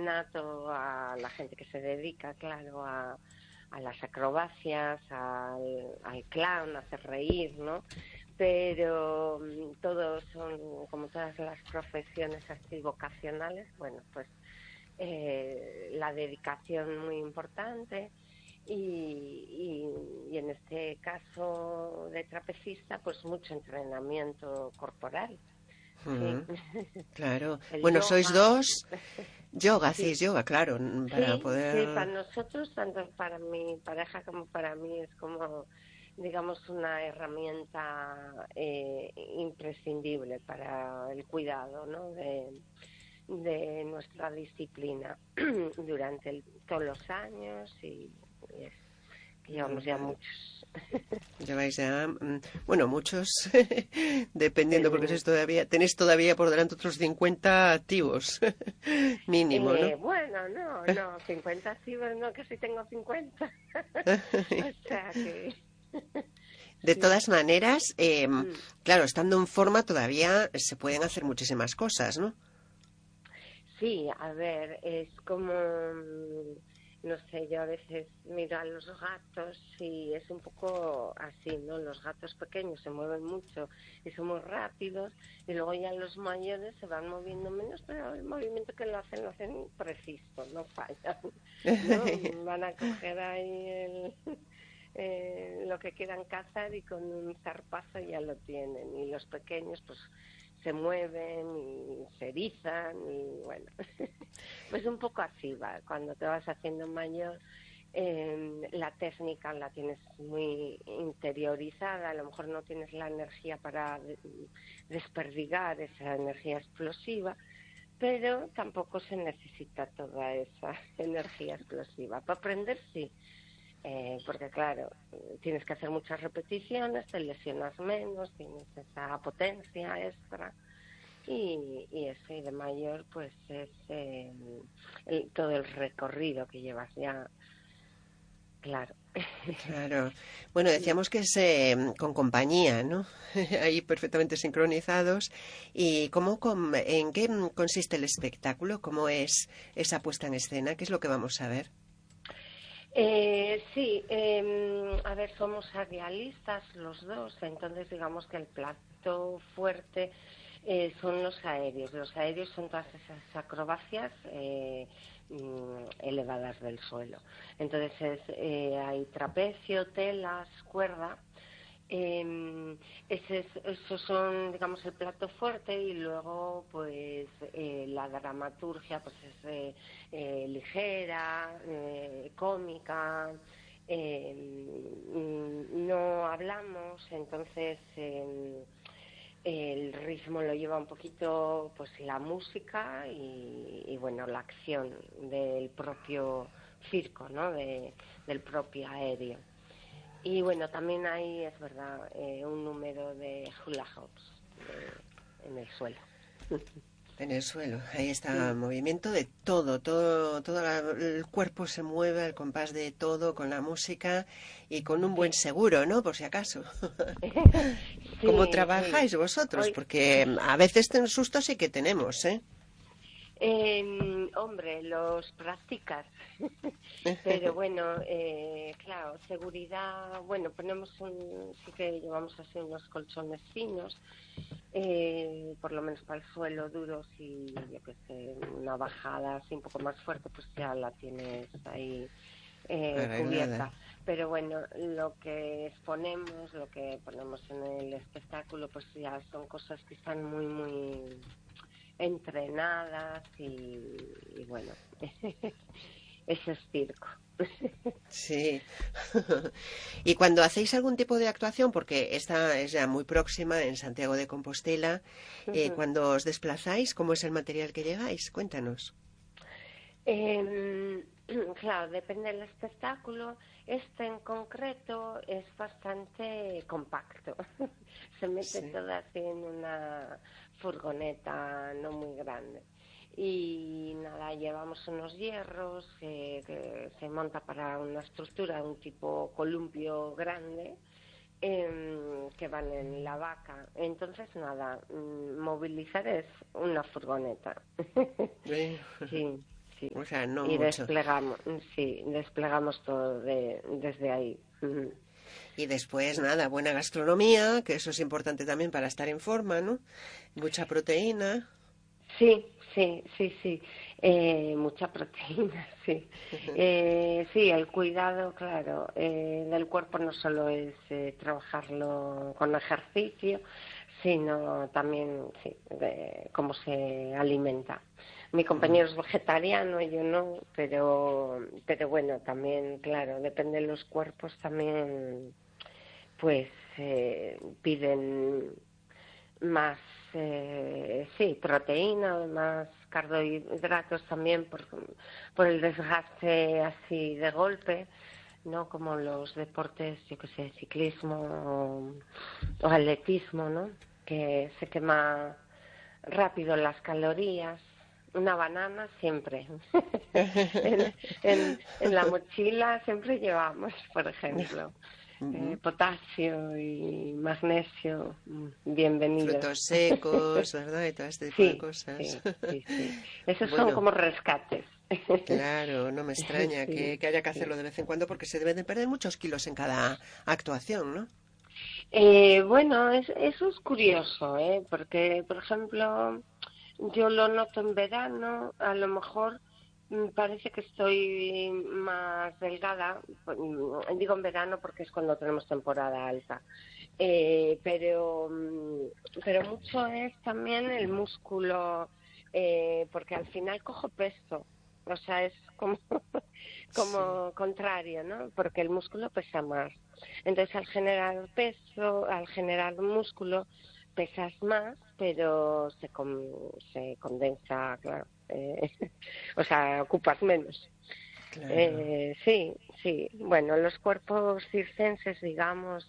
innato a la gente que se dedica, claro, a las acrobacias, al clown, a hacer reír, ¿no? Pero todos son, como todas las profesiones así vocacionales, bueno, pues la dedicación muy importante y en este caso de trapecista, pues mucho entrenamiento corporal, sí. Claro. El Bueno, sois yoga, dos. Yoga, hacéis sí. yoga, claro, para Sí, sí, poder... para nosotros, tanto para mi pareja como para mí, es como, digamos, una herramienta imprescindible para el cuidado, ¿no? de nuestra disciplina durante todos los años y es que llevamos ya Claro. muchos. Lleváis ya, bueno, muchos, dependiendo, porque El, tenéis todavía por delante otros 50 activos, mínimo, ¿no? bueno, no, 50 sí, pero no que si tengo 50. O sea que De sí. todas maneras, Mm. claro, estando en forma todavía se pueden hacer muchísimas cosas, ¿no? Sí, a ver, es como, no sé, yo a veces miro a los gatos y es un poco así, ¿no? Los gatos pequeños se mueven mucho y son muy rápidos y luego ya los mayores se van moviendo menos, pero el movimiento que lo hacen preciso, no fallan, ¿no? Van a coger ahí lo que quieran cazar y con un zarpazo ya lo tienen. Y los pequeños, pues se mueven y se erizan y bueno, pues un poco así va. Cuando te vas haciendo mayor, la técnica la tienes muy interiorizada, a lo mejor no tienes la energía para desperdigar esa energía explosiva, pero tampoco se necesita toda esa energía explosiva. Para aprender sí, porque claro, tienes que hacer muchas repeticiones, te lesionas menos, tienes esa potencia extra y eso, y de mayor pues es todo el recorrido que llevas ya, claro. Claro. Bueno, decíamos que es con compañía, ¿no? Ahí perfectamente sincronizados. ¿Y en qué consiste el espectáculo? ¿Cómo es esa puesta en escena? ¿Qué es lo que vamos a ver? Sí, a ver, somos surrealistas los dos, entonces digamos que el plato fuerte son los aéreos. Los aéreos son todas esas acrobacias elevadas del suelo. Entonces hay trapecio, telas, cuerda. Esos son, digamos, el plato fuerte y luego, pues, la dramaturgia, pues, es ligera, cómica. No hablamos, entonces el ritmo lo lleva un poquito, pues, la música y bueno, la acción del propio circo, ¿no? Del propio aéreo. Y bueno, también hay, es verdad, un número de hula hoops en el suelo. En el suelo. Ahí está el Mm. movimiento de el cuerpo se mueve al compás de todo, con la música y con un buen Sí, seguro, ¿no? Por si acaso. ¿Cómo sí, sí. trabajáis vosotros? Hoy, Porque a veces sustos sí que tenemos, ¿eh? hombre, los practicas, pero bueno, claro, seguridad, bueno, sí que llevamos así unos colchones finos, por lo menos para el suelo duros y yo qué sé, una bajada así un poco más fuerte, pues ya la tienes ahí Arreglada. cubierta. Pero bueno, lo que exponemos, lo que ponemos en el espectáculo, pues ya son cosas que están muy, muy entrenadas y bueno, eso es circo. Sí. Y cuando hacéis algún tipo de actuación, porque esta es ya muy próxima en Santiago de Compostela, cuando os desplazáis, ¿cómo es el material que lleváis? Cuéntanos. Eh, claro, depende del espectáculo. Este en concreto es bastante compacto. Se mete Sí. todo así en una furgoneta no muy grande. Y nada, llevamos unos hierros que se monta para una estructura, un tipo columpio grande, que van en la vaca. Entonces, nada, movilizar es una furgoneta. Bueno, Sí, sí. O sea, no Y mucho. desplegamos todo desde ahí. Y después, nada, buena gastronomía, que eso es importante también para estar en forma, ¿no? Mucha proteína. Sí, sí, sí, sí. Mucha proteína, sí. Sí, el cuidado, claro, del cuerpo no solo es trabajarlo con ejercicio, sino también, sí, de cómo se alimenta. Mi compañero es vegetariano, yo no, pero bueno, también, claro, depende de los cuerpos, también, pues, piden más, sí, proteína, más carbohidratos también por el desgaste así de golpe, ¿no? Como los deportes, yo qué sé, ciclismo o atletismo, ¿no? Que se quema rápido las calorías. Una banana siempre. En la mochila siempre llevamos, por ejemplo. Potasio y magnesio, bienvenidos. Frutos secos, ¿verdad? Y todo este tipo de Sí, cosas. sí, sí, sí. Esos son Bueno, como rescates. claro, no me extraña Sí, que haya que sí. hacerlo de vez en cuando porque se deben de perder muchos kilos en cada actuación, ¿no? Bueno, eso es curioso, ¿eh? Porque, por ejemplo, yo lo noto en verano, a lo mejor parece que estoy más delgada, digo en verano porque es cuando tenemos temporada alta, pero mucho es también el músculo, porque al final cojo peso, o sea, es como, Sí, como contrario, ¿no? Porque el músculo pesa más. Entonces, al generar peso, al generar músculo, pesas más, pero se condensa, claro. O sea, ocupas menos. claro. Sí, sí. Bueno, los cuerpos circenses, digamos,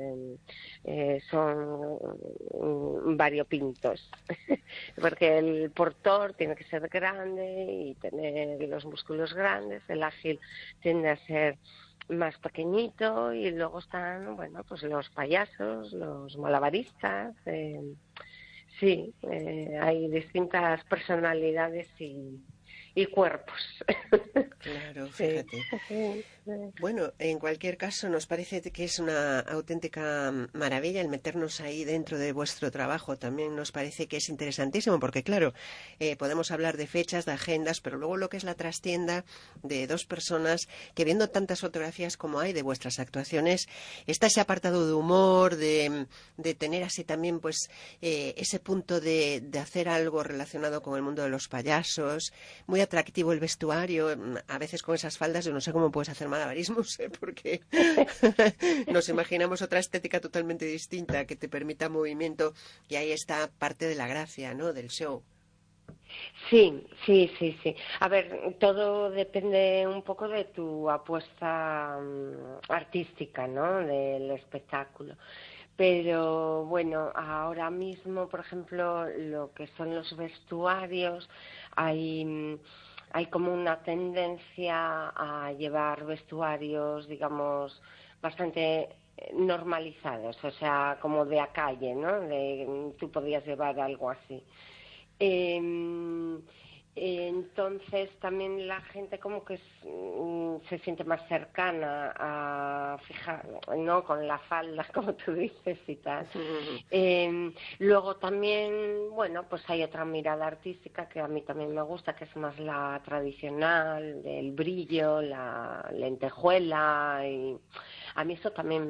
son variopintos, porque el portor tiene que ser grande y tener los músculos grandes, el ágil tiende a ser más pequeñito y luego están, bueno, pues los payasos, los malabaristas, sí, hay distintas personalidades y cuerpos. Claro, Sí. fíjate. Bueno, en cualquier caso, nos parece que es una auténtica maravilla el meternos ahí dentro de vuestro trabajo. También nos parece que es interesantísimo porque, claro, podemos hablar de fechas, de agendas, pero luego lo que es la trastienda de dos personas que viendo tantas fotografías como hay de vuestras actuaciones, está ese apartado de humor, de tener así también pues ese punto de hacer algo relacionado con el mundo de los payasos, muy atractivo el vestuario, a veces con esas faldas yo no sé cómo puedes hacer malabarismos, porque nos imaginamos otra estética totalmente distinta que te permita movimiento y ahí está parte de la gracia, ¿no? Del show. Sí, sí, sí, sí. A ver, todo depende un poco de tu apuesta artística, ¿no? Del espectáculo. Pero bueno, ahora mismo, por ejemplo, lo que son los vestuarios, hay como una tendencia a llevar vestuarios, digamos, bastante normalizados, o sea, como de a calle, ¿no? Tú podías llevar algo así. Eh, entonces también la gente como que se siente más cercana a fijar, ¿no? Con la falda, como tú dices y tal. Luego también, bueno, pues hay otra mirada artística que a mí también me gusta, que es más la tradicional, el brillo, la lentejuela y a mí eso también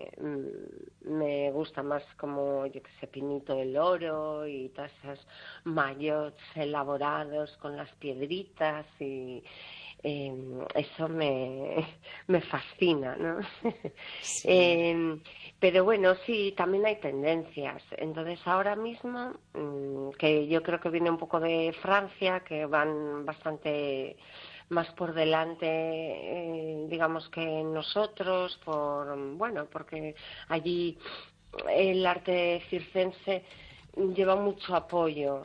me gusta más, como, yo que sé, Pinito del Oro y todas esas maillots elaborados con las piedritas y eso me fascina, ¿no? Sí. Eh, pero bueno, sí, también hay tendencias. Entonces ahora mismo, que yo creo que viene un poco de Francia, que van bastante más por delante, digamos, que nosotros, bueno, porque allí el arte circense lleva mucho apoyo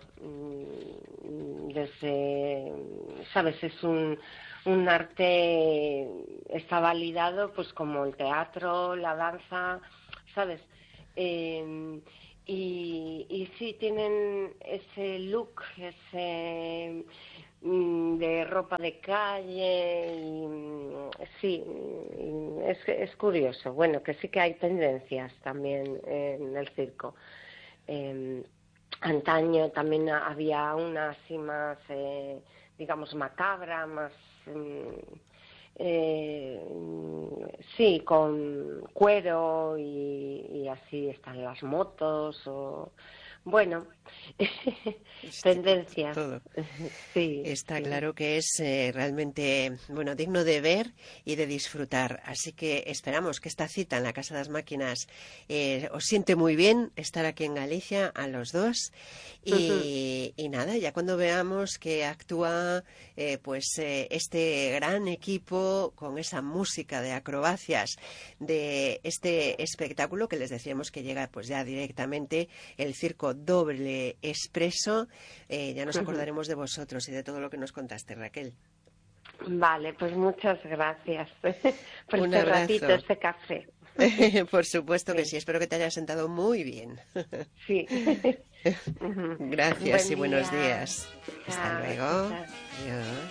desde, sabes, es un arte, está validado pues como el teatro, la danza, sabes. Eh, y sí tienen ese look, ese de ropa de calle sí, es curioso. Bueno, que sí que hay tendencias también en el circo. Antaño también había una así más, digamos, macabra, más... sí, con cuero y así están las motos o... Bueno, tendencias. Todo. Sí, Está sí. claro que es realmente, bueno, digno de ver y de disfrutar. Así que esperamos que esta cita en la Casa de las Máquinas os siente muy bien estar aquí en Galicia a los dos. Y nada, ya cuando veamos que actúa este gran equipo con esa música de acrobacias de este espectáculo que les decíamos que llega pues ya directamente el Circo Doble Expreso, ya nos acordaremos de vosotros y de todo lo que nos contaste, Raquel. Vale, pues muchas gracias por Un este ratito, abrazo. este café. Por supuesto que Sí, sí, espero que te haya sentado muy bien. sí. Gracias Buen y buenos día. días. Hasta Chao, luego. chao. Adiós.